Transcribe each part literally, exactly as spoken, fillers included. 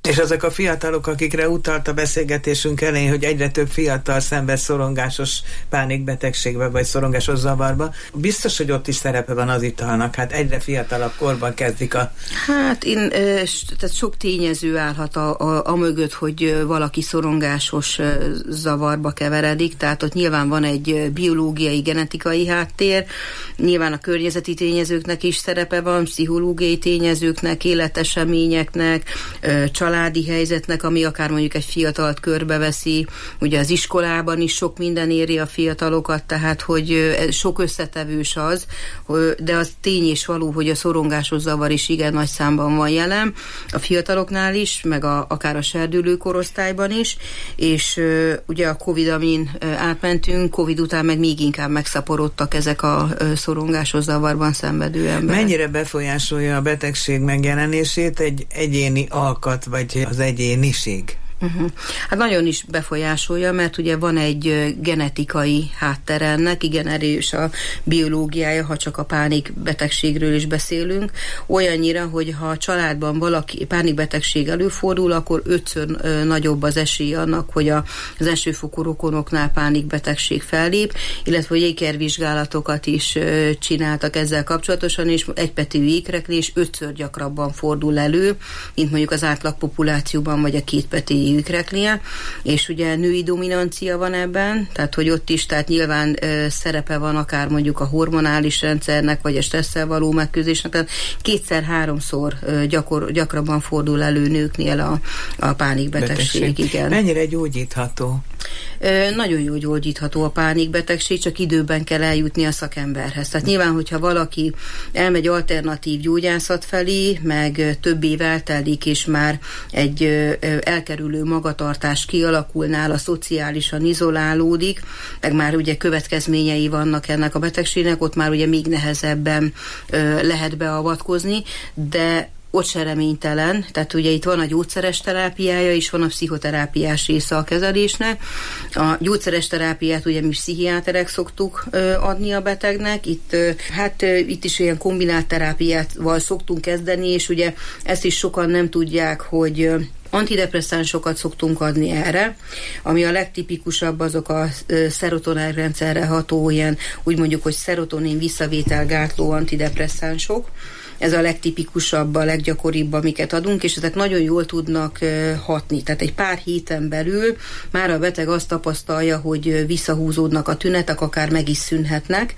És ezek a fiatalok, akikre utalt a beszélgetésünk elején, hogy egyre több fiatal szenved szorongásos pánikbetegségbe, vagy szorongásos zavarba, biztos, hogy ott is szerepe van az italnak, hát egyre fiatalabb korban kezdik a... Hát én, tehát sok tényező állhat a, a, a mögött, hogy valaki szorongásos zavarba keveredik, tehát ott nyilván van egy biológiai, genetikai háttér, nyilván a környezeti tényezőknek is szerepe van, pszichológiai tényezőknek, életeseményeknek, családi helyzetnek, ami akár mondjuk egy fiatalt körbeveszi, ugye az iskolában is sok minden éri a fiatalokat, tehát hogy sok összetevős az, de az tény és való, hogy a szorongásos zavar is igen nagy számban van jelen, a fiataloknál is, meg a, akár a serdülő korosztályban is, és ugye a Covid, amin átmentünk, Covid után meg még inkább megszaporodtak ezek a szorongásos zavarban szenvedő emberek. Mennyire befolyásolja a betegség megjelenését egy egyéni alkat, vagy az egyéniség? Uh-huh. Hát nagyon is befolyásolja, mert ugye van egy genetikai hátter ennek, igen erős a biológiája, ha csak a pánikbetegségről is beszélünk, olyannyira, hogy ha a családban valaki pánikbetegség előfordul, akkor ötször nagyobb az esély annak, hogy a, az elsőfokú rokonoknál pánikbetegség fellép, illetve hogy ékervizsgálatokat is csináltak ezzel kapcsolatosan, és egypetű ékreklés ötször gyakrabban fordul elő, mint mondjuk az átlag populációban, vagy a kétpetű ékreklél, és ugye női dominancia van ebben, tehát hogy ott is, tehát nyilván ö, szerepe van akár mondjuk a hormonális rendszernek, vagy a stresszel való megküzdésnek, tehát kétszer-háromszor ö, gyakor, gyakrabban fordul elő nőknél a, a pánikbetegség. Betegség. Igen. Mennyire gyógyítható? Ö, nagyon jó gyógyítható a pánikbetegség, csak időben kell eljutni a szakemberhez. Tehát nyilván, hogyha valaki elmegy alternatív gyógyászat felé, meg több év eltelik, és már egy ö, elkerülő magatartás kialakul nála, szociálisan izolálódik, meg már ugye következményei vannak ennek a betegségnek, ott már ugye még nehezebben ö, lehet beavatkozni, de ott se reménytelen, tehát ugye itt van a gyógyszeres terápiája, és van a pszichoterápiás része a kezelésnek. A gyógyszeres terápiát ugye mi pszichiáterek szoktuk ö, adni a betegnek, itt ö, hát ö, itt is ilyen kombinált terápiával szoktunk kezdeni, és ugye ezt is sokan nem tudják, hogy ö, antidepresszánsokat szoktunk adni erre, ami a legtipikusabb, azok a szerotonin rendszerre ható ilyen, úgy mondjuk, hogy szerotonin visszavételgátló antidepresszánsok. Ez a legtipikusabb, a leggyakoribb, amiket adunk, és ezek nagyon jól tudnak hatni. Tehát egy pár héten belül már a beteg azt tapasztalja, hogy visszahúzódnak a tünetek, akár meg is szűnhetnek,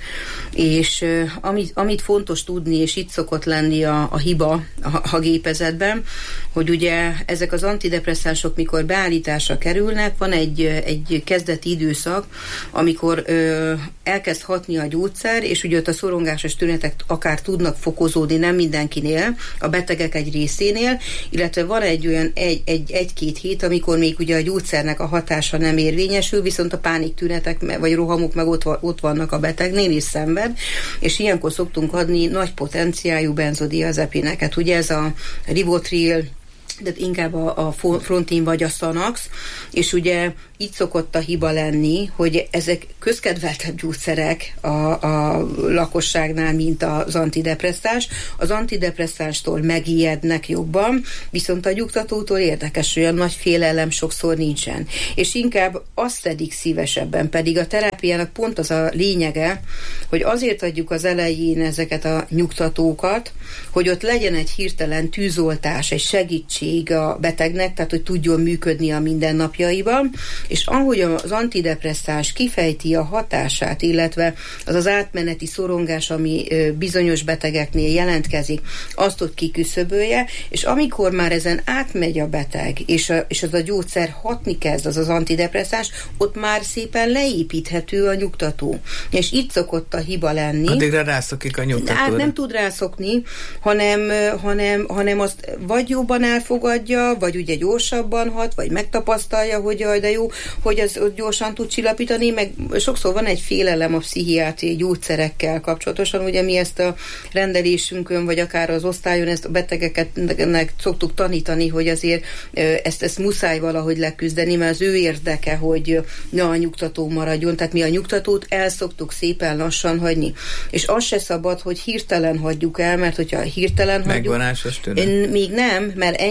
és amit, amit fontos tudni, és itt szokott lenni a, a hiba a, a gépezetben, hogy ugye ezek az antidepresszánsok, mikor beállításra kerülnek, van egy, egy kezdeti időszak, amikor ö, elkezd hatni a gyógyszer, és ugye ott a szorongásos tünetek akár tudnak fokozódni, nem mindenkinél, a betegek egy részénél, illetve van egy olyan egy, egy, egy-két hét, amikor még ugye a gyógyszernek a hatása nem érvényesül, viszont a pániktünetek vagy rohamok meg ott, ott vannak a betegnél, és szenved, és ilyenkor szoktunk adni nagy potenciáljú benzodiazepineket. Ugye ez a Rivotril, de inkább a, a Frontin vagy a Xanax, és ugye így szokott a hiba lenni, hogy ezek közkedveltebb gyógyszerek a, a lakosságnál, mint az antidepresszáns. Az antidepresszánstól megijednek jobban, viszont a nyugtatótól érdekes, olyan nagy félelem sokszor nincsen. És inkább azt szedik szívesebben, pedig a terápiának pont az a lényege, hogy azért adjuk az elején ezeket a nyugtatókat, hogy ott legyen egy hirtelen tűzoltás, egy segítség a betegnek, tehát hogy tudjon működni a mindennapjaiban, és ahogy az antidepresszáns kifejti a hatását, illetve az az átmeneti szorongás, ami bizonyos betegeknél jelentkezik, azt ott kiküszöbölje, és amikor már ezen átmegy a beteg, és, a, és az a gyógyszer hatni kezd, az az antidepresszáns, ott már szépen leépíthető a nyugtató. És itt szokott a hiba lenni. Addigra rászokik a nyugtatóra. Hát nem tud rászokni, hanem, hanem, hanem azt vagy jobban elfogadja, vagy ugye gyorsabban hat, vagy megtapasztalja, hogy jaj, de jó, hogy az gyorsan tud csillapítani, meg sokszor van egy félelem a pszichiátriai gyógyszerekkel kapcsolatosan, ugye mi ezt a rendelésünkön, vagy akár az osztályon ezt a betegeknek szoktuk tanítani, hogy azért ezt, ezt muszáj valahogy leküzdeni, mert az ő érdeke, hogy ne a nyugtató maradjon, tehát mi a nyugtatót el szoktuk szépen lassan hagyni. És az se szabad, hogy hirtelen hagyjuk el, mert hogyha hirtelen hagyjuk, megvonásos tünet. Még nem, mert ennyi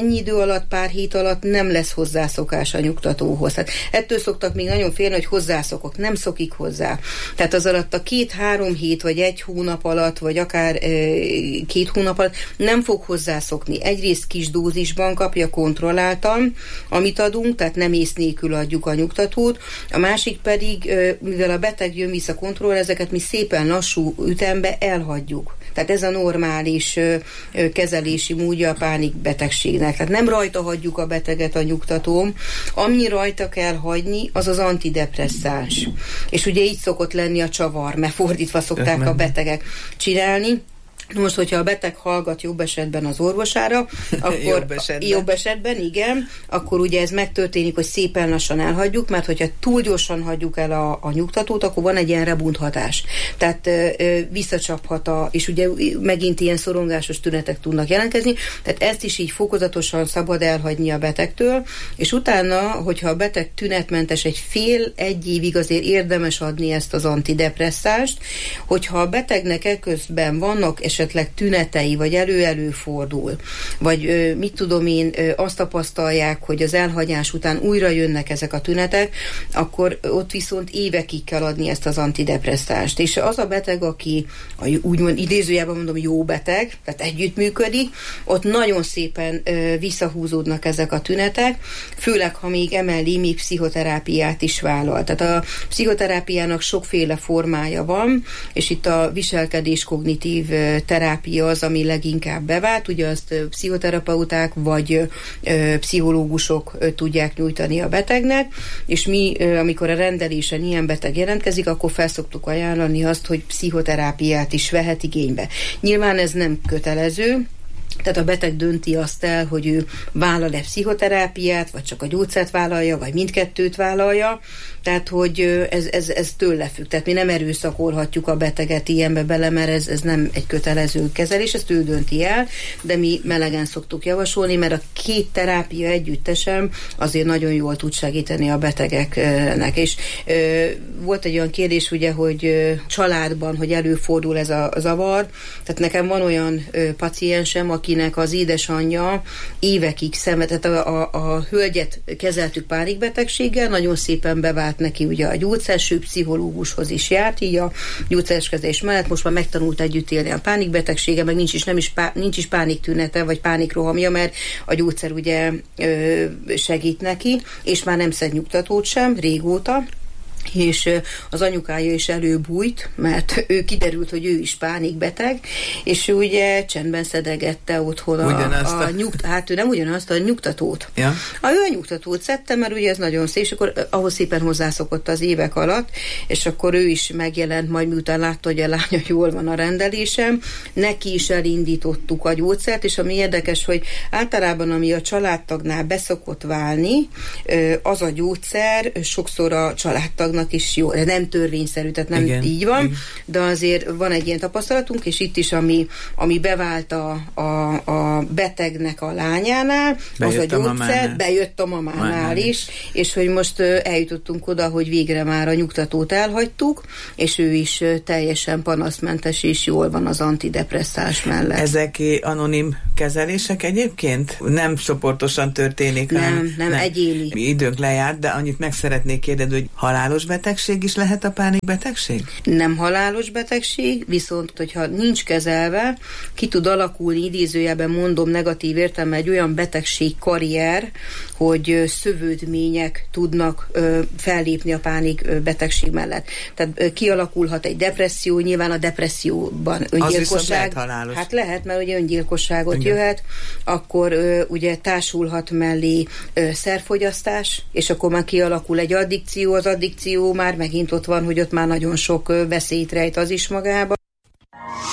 ennyi idő alatt, pár hét alatt nem lesz hozzászokás a nyugtatóhoz. Tehát ettől szoktak még nagyon félni, hogy hozzászokok, nem szokik hozzá. Tehát az alatt a két-három hét, vagy egy hónap alatt, vagy akár e, két hónap alatt nem fog hozzászokni. Egyrészt kis dózisban kapja kontrolláltan, amit adunk, tehát nem ész nélkül adjuk a nyugtatót. A másik pedig, e, mivel a beteg jön vissza kontroll, ezeket mi szépen lassú ütembe elhagyjuk. Tehát ez a normális ö, ö, kezelési módja a pánikbetegségnek. Tehát nem rajta hagyjuk a beteget a nyugtatóm, ami rajta kell hagyni, az az antidepresszáns. És ugye így szokott lenni a csavar, mert fordítva szokták a betegek csinálni. Most, hogyha a beteg hallgat jobb esetben az orvosára, akkor jobb, esetben. jobb esetben, igen, akkor ugye ez megtörténik, hogy szépen lassan elhagyjuk, mert hogyha túl gyorsan hagyjuk el a, a nyugtatót, akkor van egy ilyen rebunt hatás. Tehát ö, ö, visszacsaphat, a, és ugye megint ilyen szorongásos tünetek tudnak jelentkezni, tehát ezt is így fokozatosan szabad elhagyni a betegtől, és utána, hogyha a beteg tünetmentes egy fél, egy évig azért érdemes adni ezt az antidepresszást, hogyha a betegnek eközben vannak esetleg tünetei, vagy elő-elő fordul, vagy ö, mit tudom én, ö, azt tapasztalják, hogy az elhagyás után újra jönnek ezek a tünetek, akkor ott viszont évekig kell adni ezt az antidepresszást. És az a beteg, aki a, úgymond idézőjában mondom jó beteg, tehát együttműködik, ott nagyon szépen ö, visszahúzódnak ezek a tünetek, főleg, ha még emellé még pszichoterápiát is vállal. Tehát a pszichoterápiának sokféle formája van, és itt a viselkedés kognitív terápia az, ami leginkább bevált, ugye azt pszichoterapeuták vagy ö, pszichológusok ö, tudják nyújtani a betegnek, és mi, ö, amikor a rendelésen ilyen beteg jelentkezik, akkor felszoktuk ajánlani azt, hogy pszichoterápiát is vehet igénybe. Nyilván ez nem kötelező, tehát a beteg dönti azt el, hogy ő vállal-e pszichoterápiát, vagy csak a gyógyszert vállalja, vagy mindkettőt vállalja, tehát hogy ez, ez, ez tőle függ. Tehát mi nem erőszakolhatjuk a beteget ilyenbe bele, mert ez, ez nem egy kötelező kezelés, ezt ő dönti el, de mi melegen szoktuk javasolni, mert a két terápia együttesen azért nagyon jól tud segíteni a betegeknek. És ö, volt egy olyan kérdés, ugye, hogy ö, családban, hogy előfordul ez a zavar, tehát nekem van olyan ö, paciensem, akinek az édesanyja évekig szenvedett, a, a, a hölgyet kezeltük pánikbetegséggel, nagyon szépen bevált neki ugye a gyógyszerső pszichológushoz is járt, így a gyógyszereskedés mellett most már megtanult együtt élni a pánikbetegsége, meg nincs is, nem is, pá, nincs is pániktünete, vagy pánikrohamja, mert a gyógyszer ugye ö, segít neki, és már nem szed nyugtatót sem, régóta, és az anyukája is előbújt, mert ő kiderült, hogy ő is pánikbeteg, és ő ugye csendben szedegette otthon a, a, a nyugt, hát ő nem ugyanazt a nyugtatót. Ja. A ő a nyugtatót szedte, mert ugye ez nagyon szép, és akkor ahhoz szépen hozzászokott az évek alatt, és akkor ő is megjelent, majd miután látta, hogy a lánya jól van a rendelésem, neki is elindítottuk a gyógyszert, és ami érdekes, hogy általában ami a családtagnál beszokott válni, az a gyógyszer sokszor a családtag is jó, de nem törvényszerű, tehát nem igen, így van, igen. De azért van egy ilyen tapasztalatunk, és itt is, ami, ami bevált a, a, a betegnek a lányánál, bejött az a gyógyszer, a bejött a mamánál, mamánál is, is, és hogy most eljutottunk oda, hogy végre már a nyugtatót elhagytuk, és ő is teljesen panaszmentes, és jól van az antidepresszás mellett. Ezek anonim kezelések egyébként? Nem csoportosan történik? Nem, nem, nem egyéni. Időnk lejárt, de annyit meg szeretnék kérdezni, hogy halálos betegség is lehet a pánikbetegség? Nem halálos betegség, viszont hogyha nincs kezelve, ki tud alakulni, idézőjelben mondom negatív értelme, egy olyan betegség karrier, hogy szövődmények tudnak ö, fellépni a pánikbetegség mellett. Tehát ö, kialakulhat egy depresszió, nyilván a depresszióban öngyilkosság. Lehet hát lehet, mert ugye öngyilkosságot igen. jöhet, akkor ö, ugye társulhat mellé ö, szerfogyasztás, és akkor már kialakul egy addikció, az addikció már megint ott van, hogy ott már nagyon sok ö, veszélyt rejt az is magába.